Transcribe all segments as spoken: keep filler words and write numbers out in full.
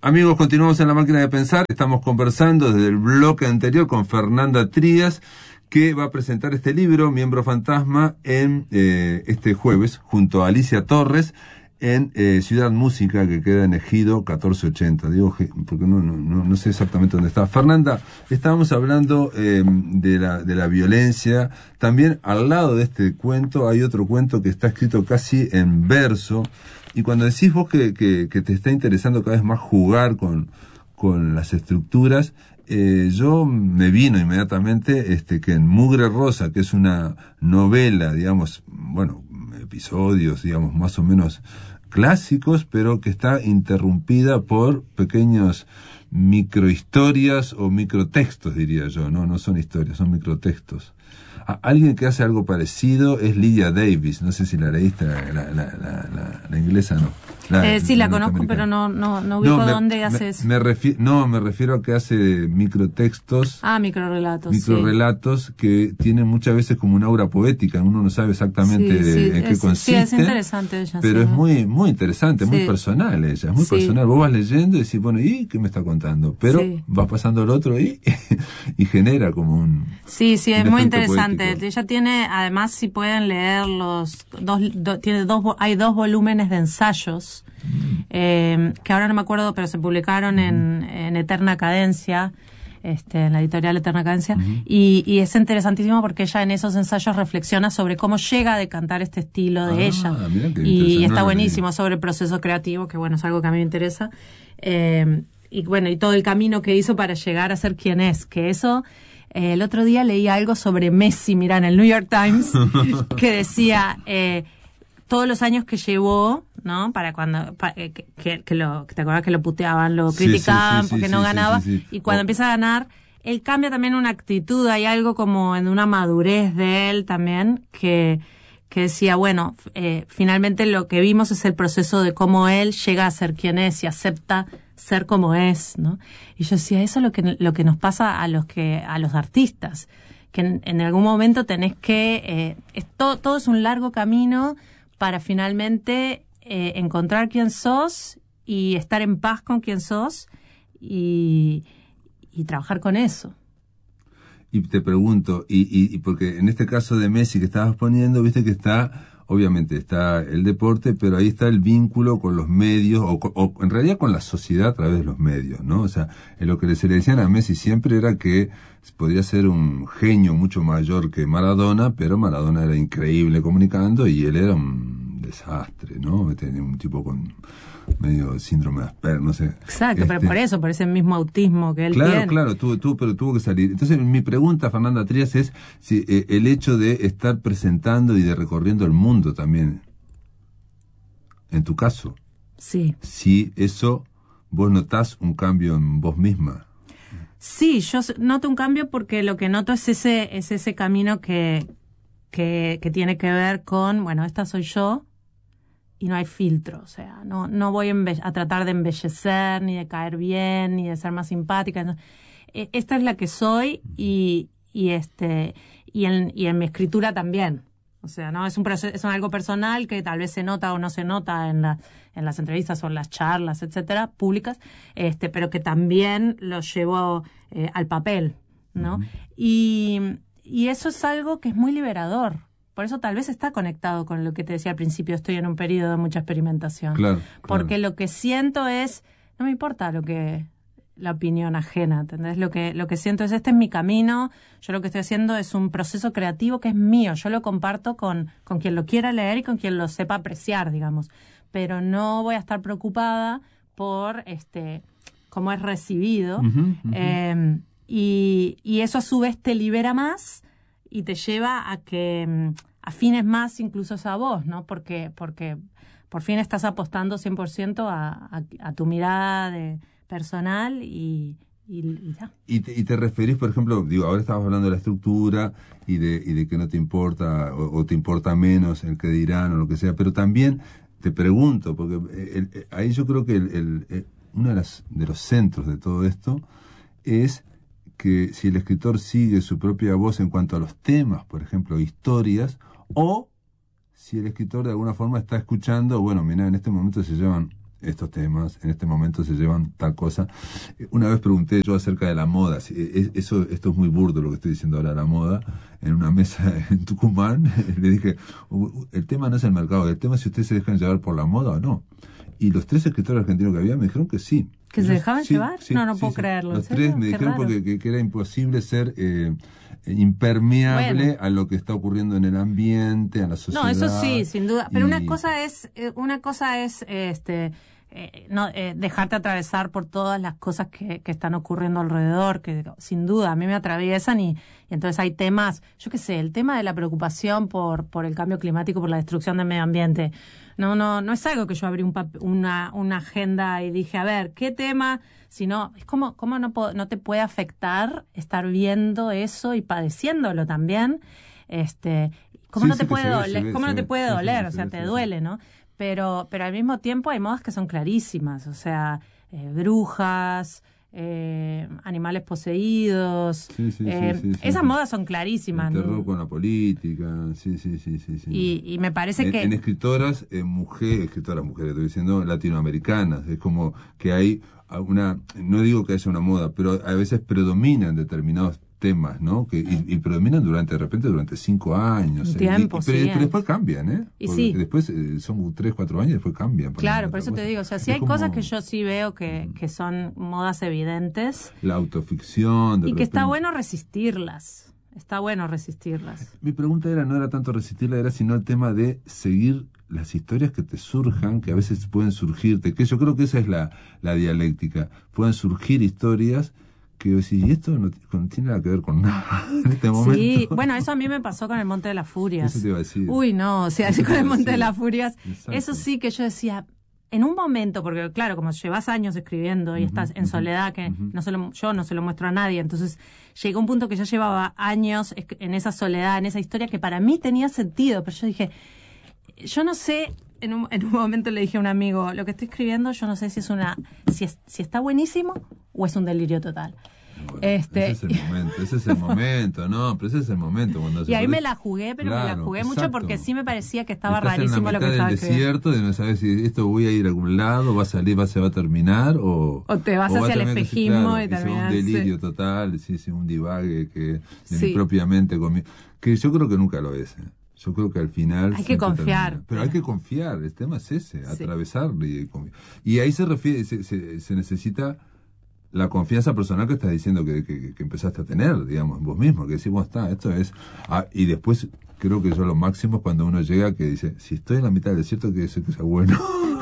Amigos, continuamos en La Máquina de Pensar. Estamos conversando desde el bloque anterior con Fernanda Trías, que va a presentar este libro, Miembro Fantasma, en eh, este jueves, junto a Alicia Torres, en eh, Ciudad Música, que queda en Ejido catorce ochenta. Digo, porque no, no, no, no sé exactamente dónde está. Fernanda, estábamos hablando eh, de la, de la violencia. También al lado de este cuento hay otro cuento que está escrito casi en verso. Y cuando decís vos que, que, que te está interesando cada vez más jugar con, con las estructuras, eh, yo me vino inmediatamente este que en Mugre Rosa, que es una novela, digamos, bueno, episodios, digamos, más o menos clásicos, pero que está interrumpida por pequeños microhistorias o microtextos, diría yo, no, no son historias, son microtextos. A alguien que hace algo parecido es Lydia Davis, no sé si la leíste, la, la, la, la, la, la inglesa, no. La, eh, sí, la, la conozco, pero no, no, no ubico no, me, dónde hace me, eso. Me refi- no, me refiero a que hace microtextos. Ah, microrelatos. Microrelatos sí. Que tienen muchas veces como una aura poética, uno no sabe exactamente sí, sí, en qué es, consiste. Sí, es interesante ella. Pero sí, es ¿no? muy, muy interesante, sí. Muy personal ella, es muy sí. personal. Vos vas leyendo y decís, bueno, ¿y qué me está contando? Pero sí. vas pasando el otro y, y genera como un. Sí, sí, es muy interesante. Poético. Ella tiene, además, si pueden leer los dos, do, tiene dos, hay dos volúmenes de ensayos. Eh, que ahora no me acuerdo, pero se publicaron en, en Eterna Cadencia, este, en la editorial Eterna Cadencia, uh-huh. y, y es interesantísimo porque ella en esos ensayos reflexiona sobre cómo llega a decantar este estilo de ah, ella, y, y está no buenísimo sobre el proceso creativo, que bueno, es algo que a mí me interesa, eh, y bueno, y todo el camino que hizo para llegar a ser quien es, que eso... Eh, el otro día leí algo sobre Messi, mirá, en el New York Times, que decía... Eh, todos los años que llevó, ¿no? Para cuando, para, que, que, que lo, que te acuerdas que lo puteaban, lo criticaban sí, sí, sí, porque sí, no sí, ganaba, sí, sí. y cuando oh. empieza a ganar, él cambia también una actitud, hay algo como en una madurez de él también, que, que decía, bueno, eh, finalmente lo que vimos es el proceso de cómo él llega a ser quien es y acepta ser como es, ¿no? Y yo decía, eso es lo que, lo que nos pasa a los que, a los artistas, que en, en algún momento tenés que, eh, es todo, todo es un largo camino para finalmente eh, encontrar quién sos y estar en paz con quién sos y, y trabajar con eso. Y te pregunto, y, y, y porque en este caso de Messi que estabas poniendo, viste que está, obviamente está el deporte, pero ahí está el vínculo con los medios, o, o en realidad con la sociedad a través de los medios, ¿no? O sea, en lo que se le decían a Messi siempre era que podría ser un genio mucho mayor que Maradona, pero Maradona era increíble comunicando y él era un desastre, ¿no? Tenía un tipo con medio síndrome de Asperger, no sé. Exacto, este, pero por eso, por ese mismo autismo que él claro, tiene. Claro, claro, tuvo, tuvo, pero tuvo que salir. Entonces, mi pregunta, Fernanda Trías, es si eh, el hecho de estar presentando y de recorriendo el mundo también, en tu caso, sí. si eso vos notás un cambio en vos misma. Sí, yo noto un cambio porque lo que noto es ese, es ese camino que, que, que tiene que ver con, bueno, esta soy yo, y no hay filtro, o sea, no, no voy a tratar de embellecer, ni de caer bien, ni de ser más simpática. No. Esta es la que soy y, y este, y en, y en mi escritura también. O sea, no, es un proceso, es algo personal que tal vez se nota o no se nota en la, en las entrevistas o en las charlas, etcétera, públicas, este, pero que también lo llevo eh, al papel, ¿no? Uh-huh. Y, y eso es algo que es muy liberador. Por eso tal vez está conectado con lo que te decía al principio, estoy en un periodo de mucha experimentación. Claro, claro. Porque lo que siento es, no me importa lo que la opinión ajena, ¿entendés? Lo que, lo que siento es, este es mi camino, yo lo que estoy haciendo es un proceso creativo que es mío, yo lo comparto con, con quien lo quiera leer y con quien lo sepa apreciar, digamos. Pero no voy a estar preocupada por este cómo es recibido. Uh-huh, uh-huh. Eh, y, y eso a su vez te libera más y te lleva a que um, afines más incluso esa voz, ¿no? Porque, porque por fin estás apostando cien por ciento a, a, a tu mirada de personal y, y, y ya. Y te, y te referís, por ejemplo, digo, ahora estabas hablando de la estructura y de, y de que no te importa o, o te importa menos el que dirán o lo que sea, pero también te pregunto, porque el, el, ahí yo creo que el, el, el, uno de, las, de los centros de todo esto es que si el escritor sigue su propia voz en cuanto a los temas, por ejemplo, historias, o si el escritor de alguna forma está escuchando, bueno, mira, en este momento se llaman estos temas, en este momento se llevan tal cosa. Una vez pregunté yo acerca de la moda, eso, esto es muy burdo lo que estoy diciendo ahora, la moda, en una mesa en Tucumán, le dije, el tema no es el mercado, el tema es si ustedes se dejan llevar por la moda o no. Y los tres escritores argentinos que había me dijeron que sí. ¿Que se dejaban sí, llevar? Sí, no, no sí, puedo sí. creerlo. Los tres me Qué dijeron raro. porque que, que era imposible ser eh, impermeable bueno. a lo que está ocurriendo en el ambiente, a la sociedad. No, eso sí, sin duda. Pero y... una cosa es, eh, una cosa es, este, eh, no, eh, dejarte atravesar por todas las cosas que, que están ocurriendo alrededor, que sin duda a mí me atraviesan y, y entonces hay temas, yo qué sé, el tema de la preocupación por, por el cambio climático, por la destrucción del medio ambiente. No, no, no es algo que yo abrí un pap- una, una agenda y dije, a ver, ¿qué tema? Si no, es como, cómo no, po- no te puede afectar estar viendo eso y padeciéndolo también. Este, ¿cómo Sí, no sí te que puede se ve, doler? se ve, ¿Cómo se no te ve. puede Sí, sí, doler? sí, O se sea, ve, te sí, sí. duele, ¿no? Pero, pero al mismo tiempo hay modas que son clarísimas, o sea, eh, brujas, eh, animales poseídos, Sí, sí, eh, sí, sí, sí, esas sí. modas son clarísimas. El terror ¿no? con la política, sí, sí, sí, sí. sí. Y, y me parece en, que... en escritoras, en mujeres, escritoras mujeres, estoy diciendo latinoamericanas, es como que hay una, no digo que haya una moda, pero a veces predominan determinados temas, ¿no? Que, y, y predominan durante, de repente, durante cinco años. Un eh, tiempo, y, y- sí, pero, eh. pero después cambian, ¿eh? Y Porque sí. después eh, son tres, cuatro años y después cambian. Claro, ponen por otra eso te cosa. digo, o sea, si Es hay como cosas que yo sí veo que, que son modas evidentes la autoficción. De y que está repente. bueno resistirlas, está bueno resistirlas. Mi pregunta era, no era tanto resistirla, era sino el tema de seguir las historias que te surjan, que a veces pueden surgirte, que yo creo que esa es la, la dialéctica. Pueden surgir historias que decís, y esto no, t- no tiene nada que ver con nada en este momento. Sí, bueno, eso a mí me pasó con el Monte de las Furias. Eso te iba a decir. Uy, no, o sea, Eso te con iba el a Monte de decir. las Furias, Exacto. eso sí que yo decía, en un momento, porque claro, como llevas años escribiendo y Ujú, estás en ujú, soledad, que ujú. no se lo- yo no se lo muestro a nadie, entonces llegó un punto que yo llevaba años es- en esa soledad, en esa historia que para mí tenía sentido, pero yo dije, yo no sé, en un, en un momento le dije a un amigo, lo que estoy escribiendo, yo no sé si es una, si es, si está buenísimo o es un delirio total. Bueno, Este- ese es el momento, ese es el momento, no, pero ese es el momento. Cuando se Y ahí me parece- la jugué, pero me la Claro, jugué mucho exacto. porque sí me parecía que estaba Estás rarísimo en la lo que mitad estaba del escribiendo. desierto y no sabes si esto voy a ir a algún lado, va a salir, va, se va a terminar o... O te vas va a hacia el terminar que sí, espejismo claro, y sea terminas, un delirio sí. total, sí, sí, un divague que de Sí. mi propia mente conmigo. Que yo creo que nunca lo es. ¿eh? Yo creo que al final... Hay que siempre confiar. termina. Pero hay que confiar, el tema es ese, Sí. atravesarlo y confiar. Y ahí se refiere, se, se, se necesita la confianza personal que estás diciendo que, que, que empezaste a tener, digamos, en vos mismo, que decís, bueno, está, esto es... Ah, y después creo que yo lo máximo es cuando uno llega que dice, si estoy en la mitad del desierto, quiere decir que sea bueno.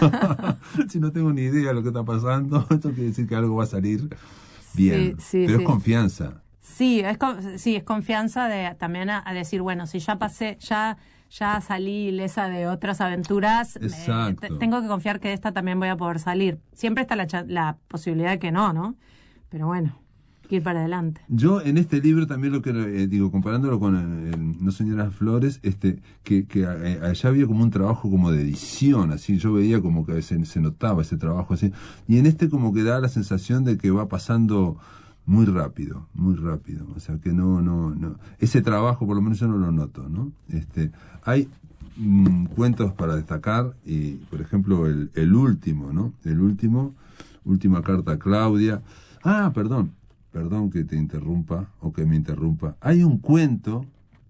Si no tengo ni idea de lo que está pasando, esto quiere decir que algo va a salir bien. Sí, sí, Pero sí. es confianza. Sí, es, con- sí, es confianza de también a, a decir, bueno, si ya pasé, ya ya salí ilesa de otras aventuras, eh, Exacto. te- tengo que confiar que de esta también voy a poder salir. Siempre está la, cha- la posibilidad de que no, ¿no? Pero bueno, hay que ir para adelante. Yo en este libro también lo que eh, digo, comparándolo con el, el No Señoras Flores, este, que, que eh, allá había como un trabajo como de edición, así, yo veía como que se, se notaba ese trabajo así, y en este como que da la sensación de que va pasando muy rápido, muy rápido, o sea que no, no, no, ese trabajo por lo menos yo no lo noto, ¿no? Este, hay mm, cuentos para destacar, y por ejemplo el, el último, ¿no? El último, última carta a Claudia. Ah, perdón, perdón que te interrumpa o que me interrumpa. Hay un cuento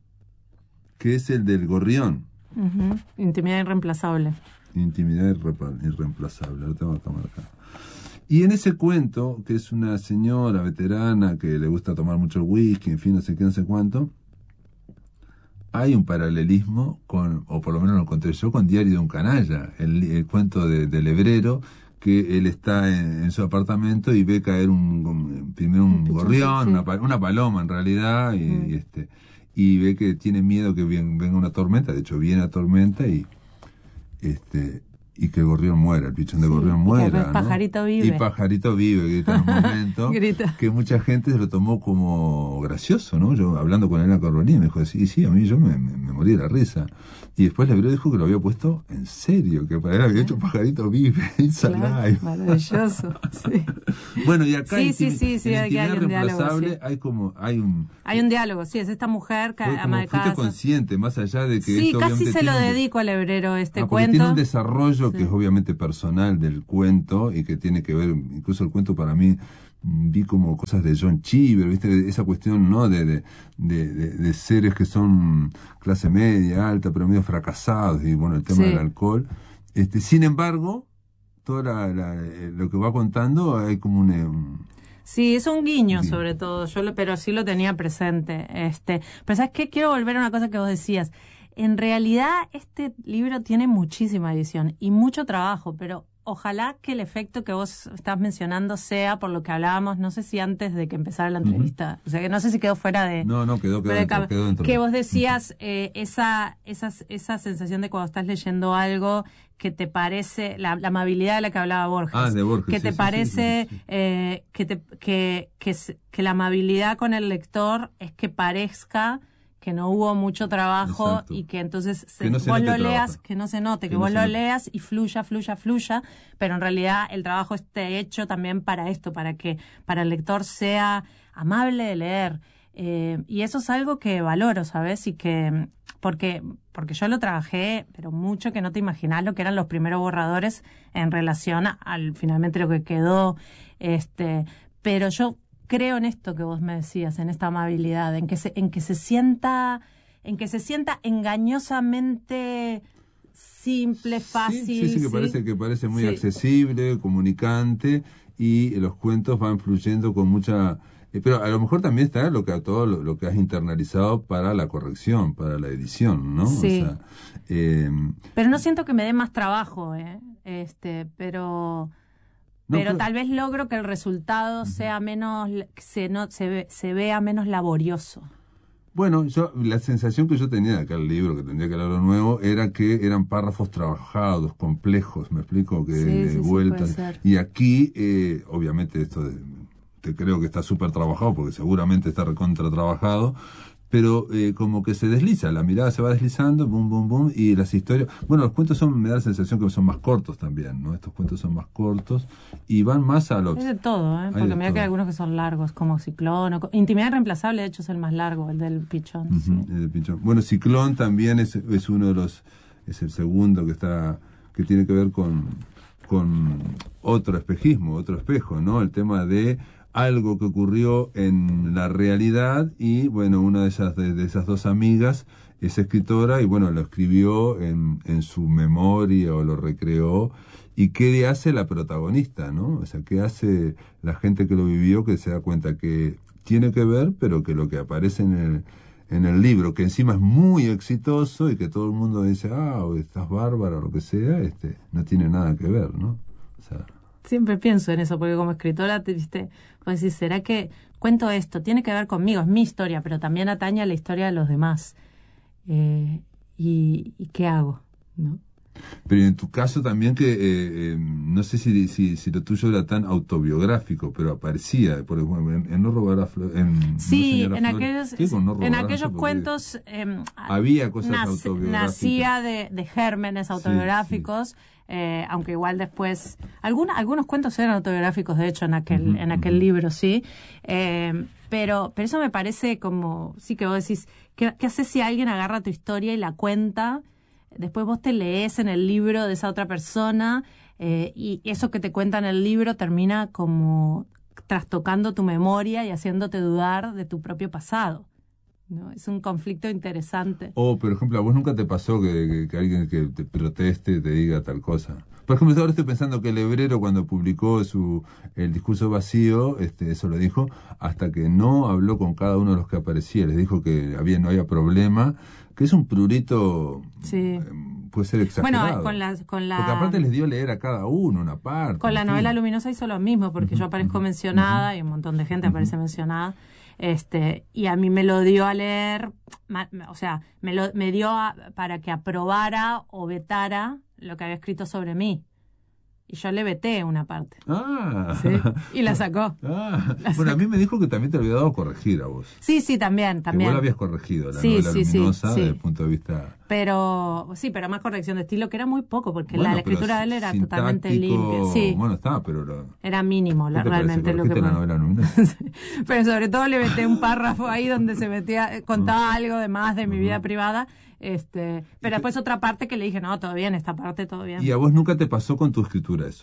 que es el del gorrión. Ujú. Intimidad irreemplazable. Intimidad irrepa- irreemplazable. Lo tengo que tomar acá. Y en ese cuento, que es una señora veterana que le gusta tomar mucho whisky, en fin, no sé qué, no sé cuánto, hay un paralelismo con, o por lo menos lo encontré yo, con Diario de un canalla, el, el cuento de, del hebrero, que él está en, en su apartamento y ve caer un, un- primero un, Un pichoncito, gorrión, sí. una, pa- una paloma en realidad, y, Mm. y este y ve que tiene miedo que bien- venga una tormenta, de hecho viene la tormenta y este y que el gorrión muera, el pichón de Sí, gorrión y que muera, el ¿no? pajarito vive. Y pajarito vive, grita en un momento, Grita. que mucha gente se lo tomó como gracioso, ¿no? Yo hablando con Elena Corbolín me dijo, sí, sí, a mí yo me, me, me morí de la risa. Y después el hebreo dijo que lo había puesto en serio, que para él había hecho pajarito vive, it's Claro, alive. maravilloso. Sí. Bueno, y acá Sí, en sí, Intimi- sí, sí, en aquí hay Intimidad un diálogo, Reemplazable sí. hay como, hay un... Hay un diálogo, sí, es esta mujer que fue ama como de fuiste casa. consciente, más allá de que Sí, esto casi obviamente se lo tiene un- dedico al hebrero este Ah, porque cuento. tiene un desarrollo sí. que es obviamente personal del cuento y que tiene que ver, incluso el cuento para mí, vi como cosas de John Cheever, ¿viste? Esa cuestión, ¿no? De, de, de, de, de seres que son clase media, alta, pero medio fracasados, y bueno, el tema sí. del alcohol. Este, sin embargo, todo la, la, lo que va contando hay como un... un Sí, es un guiño, guiño. sobre todo, yo lo, pero sí lo tenía presente. Este, pero ¿sabes qué? Quiero volver a una cosa que vos decías. En realidad, este libro tiene muchísima edición y mucho trabajo, pero ojalá que el efecto que vos estás mencionando sea por lo que hablábamos, no sé si antes de que empezara la entrevista, uh-huh. o sea, que no sé si quedó fuera de... No, no, quedó, quedó, dentro, de, quedó dentro. Que vos decías eh, esa, esa, esa sensación de cuando estás leyendo algo que te parece, la, la amabilidad de la que hablaba Borges, ah, de Borges que sí, te sí, parece sí, sí, sí. Eh, que, te, que, que, que la amabilidad con el lector es que parezca que no hubo mucho trabajo. Exacto. Y que entonces se, que no se vos lo leas, trabajo. que no se note, que, que vos no lo leas y fluya, fluya, fluya, pero en realidad el trabajo esté hecho también para esto, para que para el lector sea amable de leer. Eh, y eso es algo que valoro, ¿sabes? Y que, porque, porque yo lo trabajé, pero mucho que no te imaginás lo que eran los primeros borradores en relación al finalmente lo que quedó, este, pero yo creo en esto que vos me decías, en esta amabilidad, en que se, en que se sienta, en que se sienta engañosamente simple, fácil. Sí, sí, sí, que ¿sí? parece que parece muy sí. accesible, comunicante, y los cuentos van fluyendo con mucha... Eh, pero a lo mejor también está lo que todo lo, lo que has internalizado para la corrección, para la edición, ¿no? Sí. O sea, eh, pero no siento que me dé más trabajo, ¿eh? Este, pero... No, pero, pero tal vez logro que el resultado uh-huh. sea menos, se, no, se, ve, se vea menos laborioso. Bueno, yo la sensación que yo tenía de aquel libro, que tendría que leerlo nuevo, era que eran párrafos trabajados, complejos, me explico, que sí, de sí, vueltas. Sí, puede ser. Y aquí, eh, obviamente esto de, te creo que está súper trabajado, porque seguramente está recontra trabajado, pero eh, como que se desliza, la mirada se va deslizando, boom, boom, boom, y las historias... Bueno, los cuentos son, me da la sensación que son más cortos también, ¿no? Estos cuentos son más cortos y van más a los... Es de todo, ¿eh? Porque mira que hay algunos que son largos, como Ciclón, o... Intimidad Irreemplazable, de hecho, es el más largo, el del Pichón. Uh-huh, sí. El del Pichón. Bueno, Ciclón también es, es uno de los... Es el segundo que está... que tiene que ver con, con otro espejismo, otro espejo, ¿no? El tema de... algo que ocurrió en la realidad y bueno, una de esas de, de esas dos amigas es escritora y bueno, lo escribió en, en su memoria o lo recreó. ¿Y qué hace la protagonista, no? O sea, ¿qué hace la gente que lo vivió que se da cuenta que tiene que ver, pero que lo que aparece en el, en el libro, que encima es muy exitoso y que todo el mundo dice, ah, estás bárbara o lo que sea, este, no tiene nada que ver, ¿no? O sea... Siempre pienso en eso, porque como escritora, te viste, pues decís, ¿será que cuento esto? Tiene que ver conmigo, es mi historia, pero también atañe a la historia de los demás. Eh, y, ¿Y qué hago? ¿No? Pero en tu caso también que, eh, eh, no sé si, si, si lo tuyo era tan autobiográfico, pero aparecía, por ejemplo, en, en No robará flores. En, sí, no en aquellos, no en aquellos cuentos eh, había cosas nac, autobiográficas. Nacía de, de gérmenes autobiográficos, sí, sí. Eh, aunque igual después, alguna, algunos cuentos eran autobiográficos, de hecho, en aquel, uh-huh, en aquel uh-huh. libro, sí. Eh, pero, pero eso me parece como, sí que vos decís, ¿qué, qué haces si alguien agarra tu historia y la cuenta? Después vos te lees en el libro de esa otra persona eh, y eso que te cuenta en el libro termina como trastocando tu memoria y haciéndote dudar de tu propio pasado, ¿no? Es un conflicto interesante. O, por ejemplo, ¿a vos nunca te pasó que, que, que alguien que te proteste te diga tal cosa? Por ejemplo, ahora estoy pensando que el Hebrero, cuando publicó su el discurso vacío, este, eso lo dijo, hasta que no habló con cada uno de los que aparecía, les dijo que había, no había problema, que es un prurito, sí. eh, puede ser exagerado. Bueno, con la, con la... Porque aparte les dio leer a cada uno una parte. Con la novela Luminosa hizo lo mismo, porque uh-huh, yo aparezco uh-huh, mencionada uh-huh, y un montón de gente uh-huh. aparece mencionada. Este, y a mí me lo dio a leer, o sea, me lo me dio a, para que aprobara o vetara lo que había escrito sobre mí. Y yo le veté una parte. Ah. ¿Sí? Y la sacó. Ah. La bueno, sacó. A mí me dijo que también te había dado a corregir a vos. Sí, sí, también, también. Que vos la habías corregido, la sí, novela sí, Luminosa, sí, sí. desde el punto de vista... Pero, sí, pero más corrección de estilo, que era muy poco, porque Bueno, la, la escritura de él era totalmente sintáctico, limpia. Sí. Bueno, está, pero... Lo, era mínimo, la, ¿qué te realmente parece? lo que... ¿Corregiste la novela nominal? Pero sobre todo le metí un párrafo ahí donde se metía, contaba algo de más de mi Uh-huh. vida privada. Este, pero después otra parte que le dije, no, todo bien, esta parte todo bien. ¿Y a vos nunca te pasó con tu escritura eso?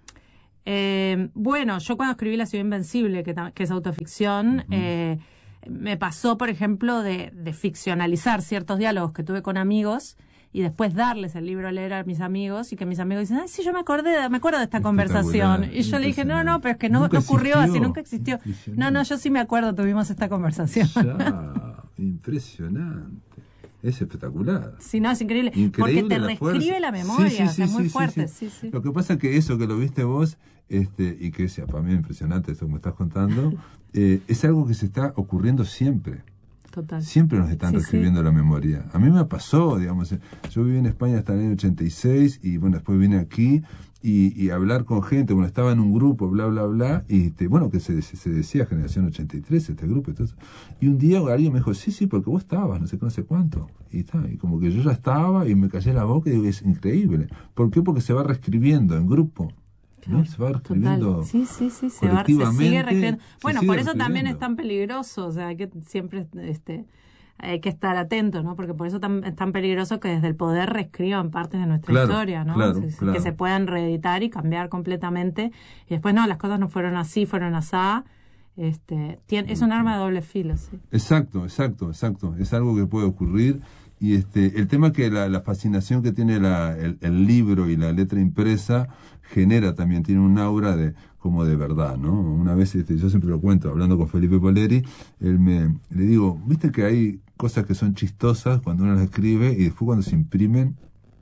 Eh, bueno, yo cuando escribí La Ciudad Invencible, que, que es autoficción, uh-huh. eh, me pasó, por ejemplo, de, de ficcionalizar ciertos diálogos que tuve con amigos y después darles el libro a leer a mis amigos y que mis amigos dicen, ay, sí, yo me acordé, me acuerdo de esta conversación. Y yo le dije, no, no, pero es que no, no ocurrió así, nunca existió. No, no, yo sí me acuerdo, tuvimos esta conversación. Ya, impresionante. Es espectacular. Sí, no, es increíble. Increíble porque te la reescribe fuerza. la memoria, sí, sí, o sea, sí, muy sí, fuerte. Sí, sí. Sí, sí. Lo que pasa es que eso que lo viste vos, este, y que sea para mí impresionante eso que me estás contando, eh, es algo que se está ocurriendo siempre. Total. Siempre nos están sí, reescribiendo sí. la memoria. A mí me pasó, digamos, yo viví en España hasta el año ochenta y seis y bueno, después vine aquí y, y hablar con gente, bueno, estaba en un grupo, bla, bla, bla, y este, bueno, que se, se decía Generación ochenta y tres, este grupo y todo eso. Y un día alguien me dijo, sí, sí, porque vos estabas, no sé qué, no sé cuánto. Y está, y como que yo ya estaba y me callé la boca y digo, es increíble. ¿Por qué? Porque se va reescribiendo en grupo. ¿No? Se va reescribiendo. Total. Sí, sí, sí, se, va, se sigue reescribiendo. Bueno, sigue por eso también es tan peligroso, o sea, hay que siempre este, hay que estar atento, ¿no? Porque por eso tan, es tan peligroso que desde el poder reescriban partes de nuestra claro, historia, ¿no? Claro, se, claro. Que se puedan reeditar y cambiar completamente. Y después, no, las cosas no fueron así, fueron asá. Este, tiene, es un arma de doble filo, sí. Exacto, exacto, exacto. Es algo que puede ocurrir. Y este, el tema que la, la fascinación que tiene la, el, el libro y la letra impresa genera también, tiene un aura de como de verdad, ¿no? Una vez, este, yo siempre lo cuento, hablando con Felipe Poleri, él me, le digo, viste que hay cosas que son chistosas cuando uno las escribe y después cuando se imprimen,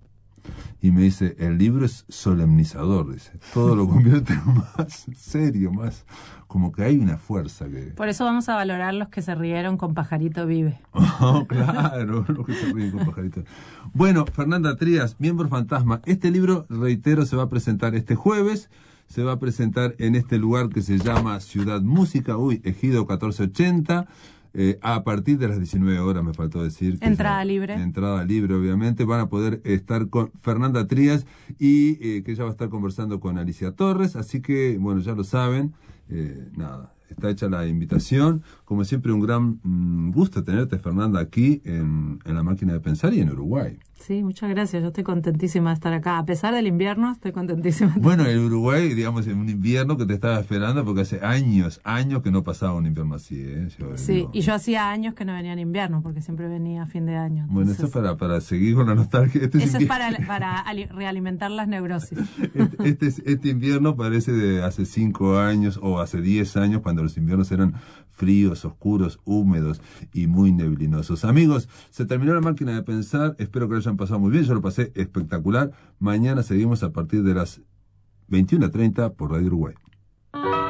y me dice, el libro es solemnizador, dice, todo lo convierte más serio, más, como que hay una fuerza que... Por eso vamos a valorar los que se rieron con Pajarito Vive. Oh, claro, los que se ríen con Pajarito. Bueno, Fernanda Trías, Miembro Fantasma, este libro, reitero, se va a presentar este jueves, se va a presentar en este lugar que se llama Ciudad Música, uy, Ejido catorce ochenta, Eh, a partir de las diecinueve horas, me faltó decir. Que entrada ya, libre. Entrada libre, obviamente. Van a poder estar con Fernanda Trías y eh, que ella va a estar conversando con Alicia Torres. Así que, bueno, ya lo saben. Eh, nada, está hecha la invitación. Como siempre, un gran mmm, gusto tenerte, Fernanda, aquí en, en La Máquina de Pensar y en Uruguay. Sí, muchas gracias. Yo estoy contentísima de estar acá. A pesar del invierno, estoy contentísima. Bueno, el Uruguay, digamos, en un invierno que te estaba esperando porque hace años, años que no pasaba un invierno así, ¿eh? Yo, sí, digo, y yo hacía años que no venía en invierno porque siempre venía a fin de año. Entonces, bueno, eso es para, para seguir con la nostalgia. Este eso es para, para ali- realimentar las neurosis. Este, este, este invierno parece de hace cinco años o hace diez años cuando los inviernos eran fríos, oscuros, húmedos y muy neblinosos. Amigos, se terminó La Máquina de Pensar. Espero que lo hayan pasado muy bien. Yo lo pasé espectacular. Mañana seguimos a partir de las veintiuna treinta por Radio Uruguay.